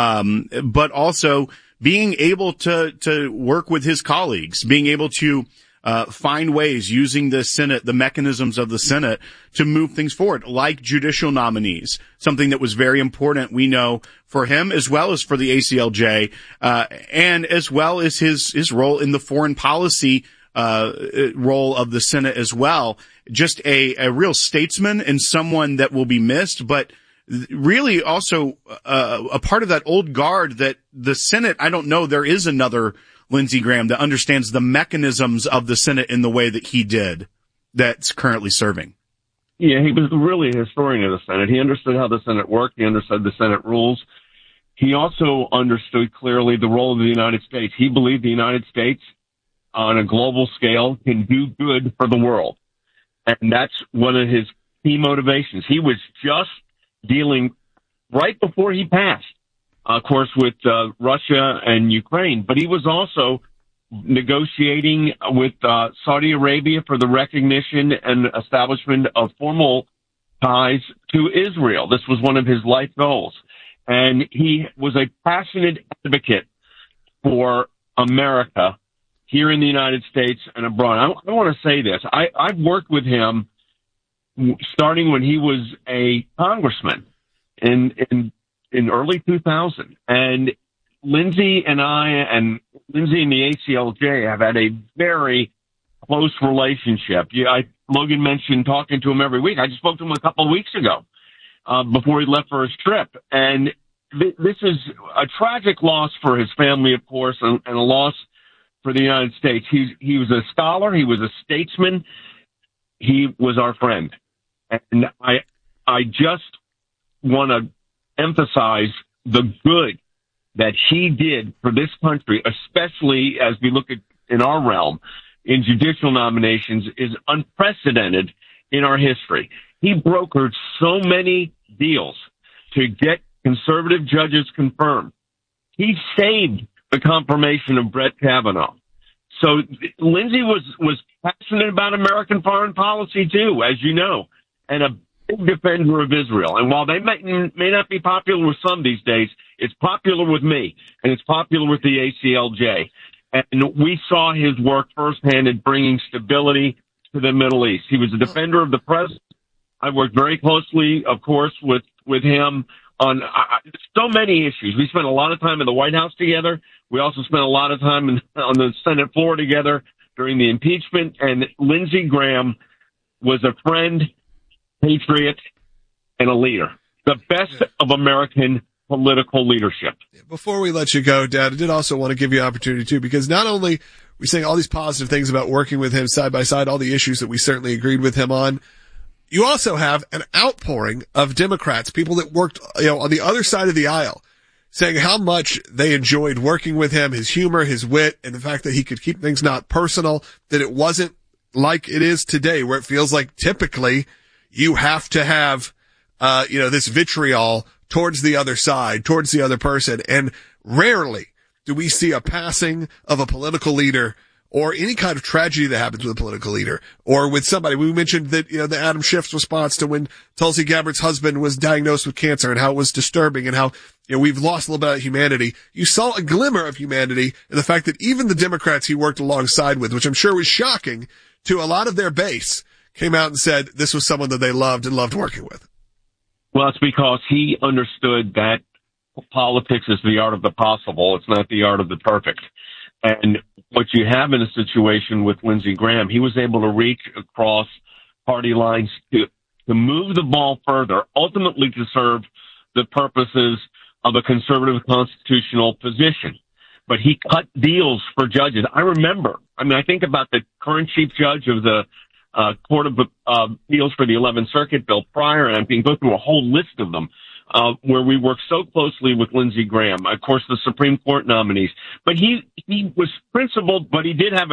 but also being able to work with his colleagues, being able to find ways using the Senate, the mechanisms of the Senate to move things forward, like judicial nominees, something that was very important, we know, for him as well as for the ACLJ, and as well as his role in the foreign policy role of the Senate as well. Just a real statesman and someone that will be missed, but really also a part of that old guard that the Senate, I don't know, there is another Lindsey Graham that understands the mechanisms of the Senate in the way that he did, that's currently serving. Yeah, he was really a historian of the Senate. He understood how the Senate worked. He understood the Senate rules. He also understood clearly the role of the United States. He believed the United States on a global scale can do good for the world. And that's one of his key motivations. He was just dealing right before he passed, of course, with Russia and Ukraine, but he was also negotiating with Saudi Arabia for the recognition and establishment of formal ties to Israel. This was one of his life goals. And he was a passionate advocate for America here in the United States and abroad. I want to say this. I've worked with him starting when he was a congressman in early 2000. And Lindsey and I and Lindsey and the ACLJ have had a very close relationship. Logan mentioned talking to him every week. I just spoke to him a couple of weeks ago before he left for his trip. And this is a tragic loss for his family, of course, and a loss for the United States. He was a scholar. He was a statesman. He was our friend. And I just want to emphasize the good that he did for this country, especially as we look at in our realm in judicial nominations, is unprecedented in our history. He brokered so many deals to get conservative judges confirmed. He saved the confirmation of Brett Kavanaugh. So Lindsey was passionate about American foreign policy too, as you know, and a big defender of Israel. And while they may not be popular with some these days, it's popular with me, and it's popular with the ACLJ. And we saw his work firsthand in bringing stability to the Middle East. He was a defender of the president. I worked very closely, of course, with him on so many issues. We spent a lot of time in the White House together. We also spent a lot of time on the Senate floor together during the impeachment. And Lindsey Graham was a friend, patriot, and a leader. The best of American political leadership. Before we let you go, Dad, I did also want to give you an opportunity too, because not only we're saying all these positive things about working with him side by side, all the issues that we certainly agreed with him on, you also have an outpouring of Democrats, people that worked, on the other side of the aisle, saying how much they enjoyed working with him, his humor, his wit, and the fact that he could keep things not personal, that it wasn't like it is today, where it feels like typically you have to have, this vitriol towards the other side, towards the other person. And rarely do we see a passing of a political leader or any kind of tragedy that happens with a political leader or with somebody. We mentioned that, the Adam Schiff's response to when Tulsi Gabbard's husband was diagnosed with cancer and how it was disturbing and how, we've lost a little bit of humanity. You saw a glimmer of humanity in the fact that even the Democrats he worked alongside with, which I'm sure was shocking to a lot of their base, came out and said this was someone that they loved and loved working with. Well, it's because he understood that politics is the art of the possible. It's not the art of the perfect. And what you have in a situation with Lindsey Graham, he was able to reach across party lines to move the ball further, ultimately to serve the purposes of a conservative constitutional position. But he cut deals for judges. I think about the current chief judge of the Court of Appeals for the 11th Circuit, Bill Pryor, and I can go through a whole list of them. where we worked so closely with Lindsey Graham, of course, the Supreme Court nominees. But he was principled, but he did have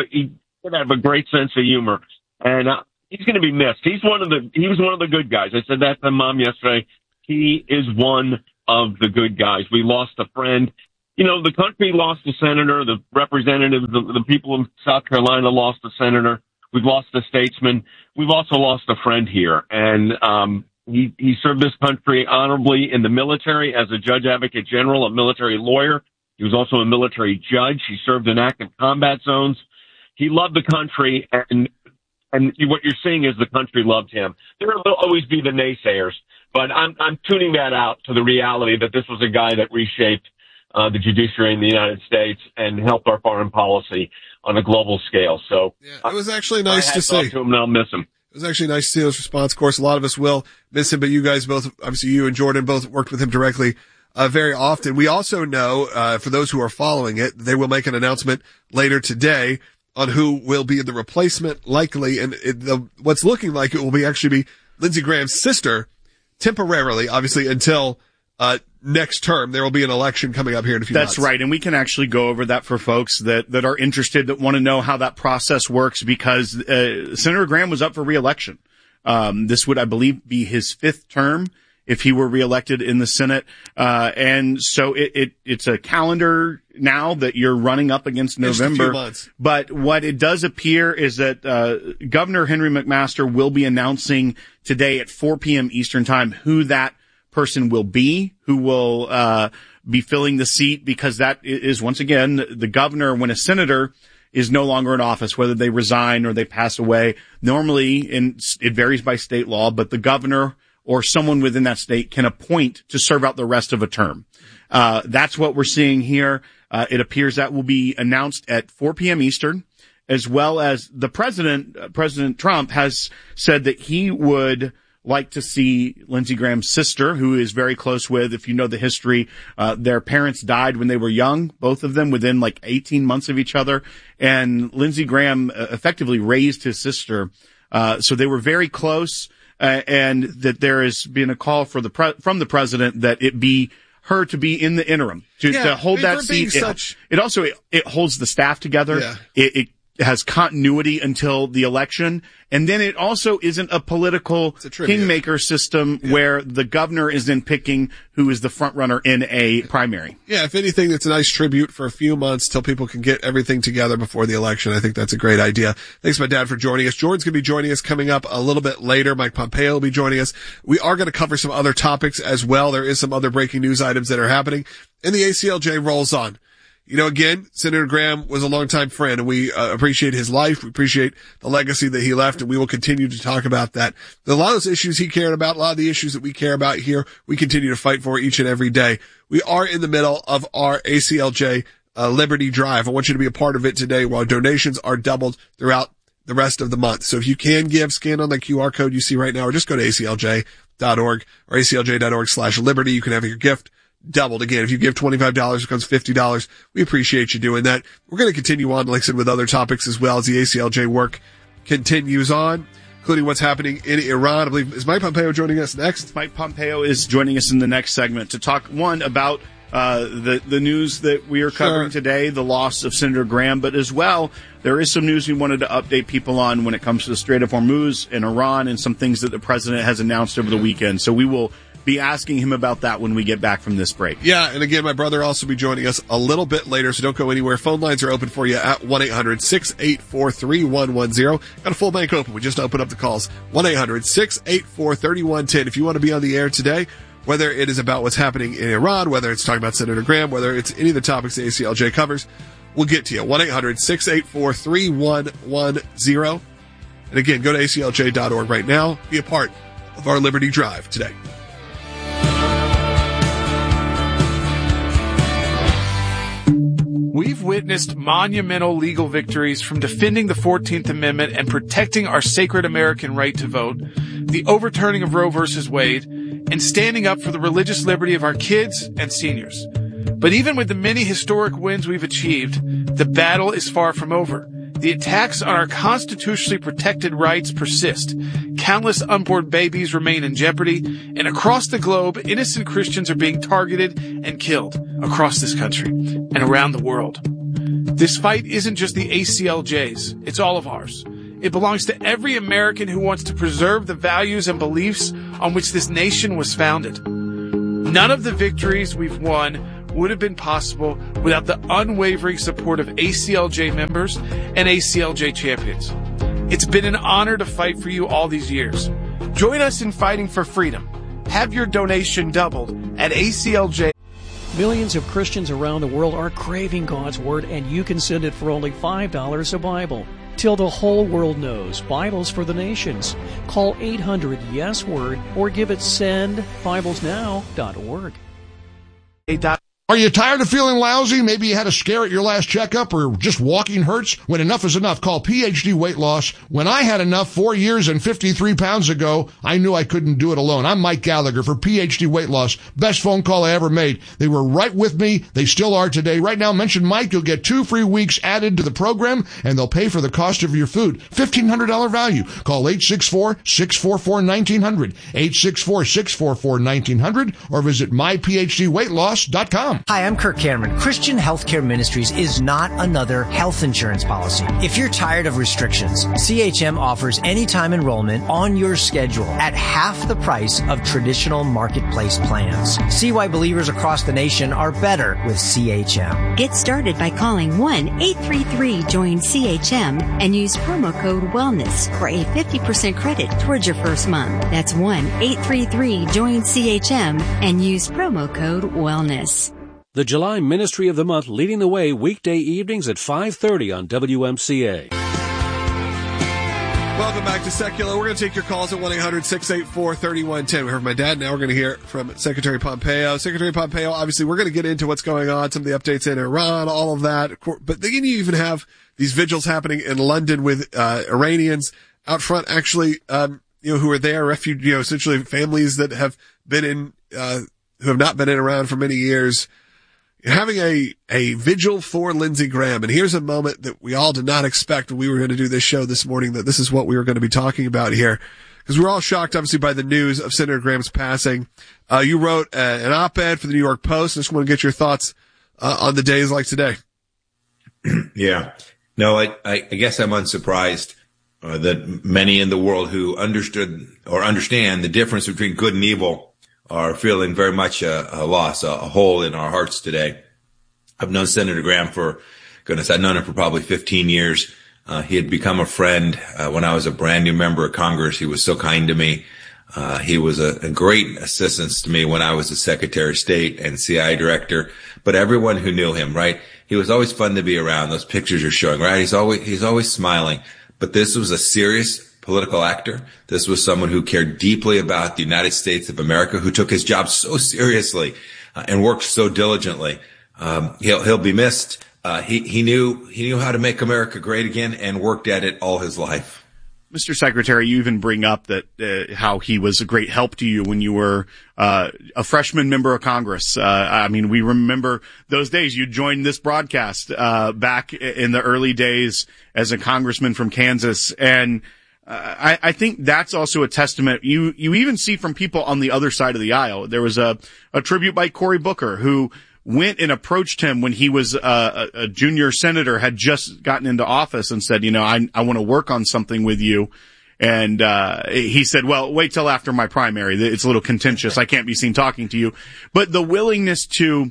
a great sense of humor, and he's going to be missed. He was one of the good guys. I said that to Mom yesterday. He is one of the good guys. We lost a friend. You know, the country lost a senator. The representatives, the people in South Carolina lost a senator. We've lost a statesman. We've also lost a friend here. And he served this country honorably in the military as a judge advocate general, a military lawyer. He was also a military judge. He served in active combat zones. He loved the country, and what you're seeing is the country loved him. There will always be the naysayers, but I'm tuning that out to the reality that this was a guy that reshaped the judiciary in the United States and helped our foreign policy on a global scale. So it was actually nice to see. To him, and I'll miss him. It was actually nice to see his response. Of course, a lot of us will miss him, but you guys both, obviously you and Jordan, both worked with him directly very often. We also know, for those who are following it, they will make an announcement later today on who will be the replacement, likely, and what's looking like it will be Lindsey Graham's sister, temporarily, obviously, until next term. There will be an election coming up here in a few months. That's right, and we can actually go over that for folks that are interested, that want to know how that process works, because Senator Graham was up for re-election. This would, I believe, be his 5th term if he were reelected in the Senate. And so it's a calendar now that you're running up against November. Just a few months. But what it does appear is that Governor Henry McMaster will be announcing today at 4 p.m. Eastern Time who that person will be, who will be filling the seat, because that is, once again, the governor, when a senator is no longer in office, whether they resign or they pass away. Normally, it varies by state law, but the governor or someone within that state can appoint to serve out the rest of a term. That's what we're seeing here. It appears that will be announced at 4 p.m. Eastern, as well as the President Trump has said that he would like to see Lindsey Graham's sister, who is very close with, if you know the history, their parents died when they were young, both of them within like 18 months of each other. And Lindsey Graham effectively raised his sister. So they were very close. And that there has been a call from the president that it be her to be in the interim to hold that seat. It also holds the staff together. Yeah. It has continuity until the election. And then it also isn't a political kingmaker system where the governor is then picking who is the front runner in a primary. Yeah, if anything, it's a nice tribute for a few months till people can get everything together before the election. I think that's a great idea. Thanks, my dad, for joining us. Jordan's going to be joining us coming up a little bit later. Mike Pompeo will be joining us. We are going to cover some other topics as well. There is some other breaking news items that are happening, and the ACLJ rolls on. You know, again, Senator Graham was a longtime friend, and we appreciate his life. We appreciate the legacy that he left, and we will continue to talk about that. A lot of those issues he cared about, a lot of the issues that we care about here, we continue to fight for each and every day. We are in the middle of our ACLJ Liberty Drive. I want you to be a part of it today, while donations are doubled throughout the rest of the month. So if you can give, scan on the QR code you see right now, or just go to aclj.org or aclj.org/liberty. You can have your gift doubled. Again, if you give $25, it becomes $50. We appreciate you doing that. We're going to continue on, like I said, with other topics as well as the ACLJ work continues on, including what's happening in Iran. I believe, is Mike Pompeo joining us next? Mike Pompeo is joining us in the next segment to talk, one, about the news that we are covering today, the loss of Senator Graham, but as well, there is some news we wanted to update people on when it comes to the Strait of Hormuz and Iran and some things that the president has announced over the weekend. So we will be asking him about that when we get back from this break. Yeah, and again, my brother will also be joining us a little bit later, so don't go anywhere. Phone lines are open for you at 1-800-684-3110. Got a full bank open. We just opened up the calls. 1-800-684-3110. If you want to be on the air today, whether it is about what's happening in Iran, whether it's talking about Senator Graham, whether it's any of the topics the ACLJ covers, we'll get to you. 1-800-684-3110. And again, go to aclj.org right now. Be a part of our Liberty Drive today. We've witnessed monumental legal victories, from defending the 14th Amendment and protecting our sacred American right to vote, the overturning of Roe v. Wade, and standing up for the religious liberty of our kids and seniors. But even with the many historic wins we've achieved, the battle is far from over. The attacks on our constitutionally protected rights persist. countless unborn babies remain in jeopardy, and across the globe, innocent Christians are being targeted and killed across this country and around the world. This fight isn't just the ACLJ's, it's all of ours. It belongs to every American who wants to preserve the values and beliefs on which this nation was founded. None of the victories we've won would have been possible without the unwavering support of ACLJ members and ACLJ champions. It's been an honor to fight for you all these years. Join us in fighting for freedom. Have your donation doubled at ACLJ. Millions of Christians around the world are craving God's Word, and you can send it for only $5 a Bible. Till the whole world knows, Bibles for the Nations. Call 800-YES-WORD or give it sendbiblesnow.org. Are you tired of feeling lousy? Maybe you had a scare at your last checkup, or just walking hurts? When enough is enough, call PhD Weight Loss. When I had enough 4 years and 53 pounds ago, I knew I couldn't do it alone. I'm Mike Gallagher for PhD Weight Loss. Best phone call I ever made. They were right with me. They still are today. Right now, mention Mike. You'll get 2 free weeks added to the program, and they'll pay for the cost of your food. $1,500 value. Call 864-644-1900, 864-644-1900, or visit myphdweightloss.com. Hi, I'm Kirk Cameron. Christian Healthcare Ministries is not another health insurance policy. If you're tired of restrictions, CHM offers anytime enrollment on your schedule at half the price of traditional marketplace plans. See why believers across the nation are better with CHM. Get started by calling 1-833-JOIN-CHM and use promo code WELLNESS for a 50% credit towards your first month. That's 1-833-JOIN-CHM and use promo code WELLNESS. The July Ministry of the Month leading the way weekday evenings at 5:30 on WMCA. Welcome back to Secular. We're going to take your calls at 1-800-684-3110. We heard from my dad. Now we're going to hear from Secretary Pompeo. Secretary Pompeo, obviously, we're going to get into what's going on, some of the updates in Iran, all of that. But then you even have these vigils happening in London with Iranians out front, actually, who are there, essentially families that have been in, who have not been in Iran for many years. Having a vigil for Lindsey Graham. And here's a moment that we all did not expect when we were going to do this show this morning, that this is what we were going to be talking about here. Because we were all shocked, obviously, by the news of Senator Graham's passing. You wrote an op-ed for the New York Post. I just want to get your thoughts on the days like today. Yeah. No, I guess I'm unsurprised that many in the world who understood or understand the difference between good and evil are feeling very much a loss, a hole in our hearts today. I've known Senator Graham I've known him for probably 15 years. He had become a friend when I was a brand new member of Congress. He was so kind to me. He was a great assistance to me when I was the Secretary of State and CIA Director. But everyone who knew him, right? He was always fun to be around. Those pictures you're showing, right? He's always smiling. But this was a serious political actor. This was someone who cared deeply about the United States of America, who took his job so seriously and worked so diligently. He'll be missed. He knew how to make America great again and worked at it all his life. Mr. Secretary, you even bring up that how he was a great help to you when you were a freshman member of Congress. We remember those days. You joined this broadcast back in the early days as a congressman from Kansas, and I think that's also a testament. You even see from people on the other side of the aisle. There was a tribute by Cory Booker, who went and approached him when he was a junior senator, had just gotten into office, and said, I want to work on something with you. And he said, well, wait till after my primary. It's a little contentious. I can't be seen talking to you. But the willingness to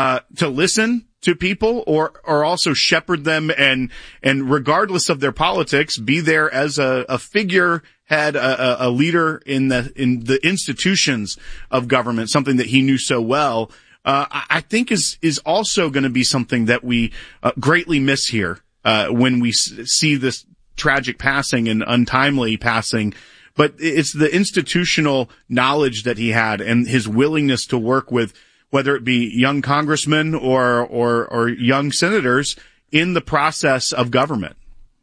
listen to people or also shepherd them and regardless of their politics, be there as a figurehead, a leader in the institutions of government, something that he knew so well. I think is also going to be something that we greatly miss here when we see this tragic passing and untimely passing. But it's the institutional knowledge that he had and his willingness to work with, whether it be young congressmen or young senators in the process of government.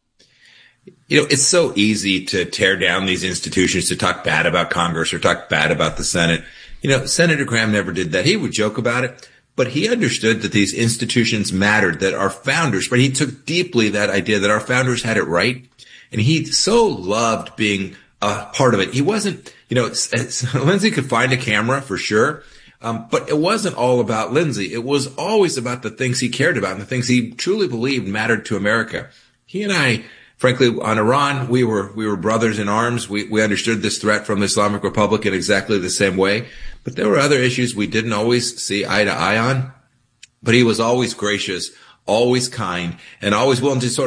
It's so easy to tear down these institutions, to talk bad about Congress or talk bad about the Senate. Senator Graham never did that. He would joke about it, but he understood that these institutions mattered, that our founders, but he took deeply that idea that our founders had it right. And he so loved being part of it. He wasn't, Lindsey could find a camera for sure. But it wasn't all about Lindsey. It was always about the things he cared about and the things he truly believed mattered to America. He and I, frankly, on Iran, we were brothers in arms. We understood this threat from the Islamic Republic in exactly the same way. But there were other issues we didn't always see eye to eye on. But he was always gracious, always kind, and always willing to sort of